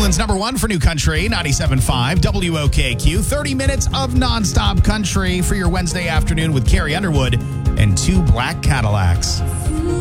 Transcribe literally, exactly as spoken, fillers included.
Cleveland's number one for new country, ninety-seven point five W O K Q. thirty minutes of nonstop country for your Wednesday afternoon with Carrie Underwood and two black Cadillacs.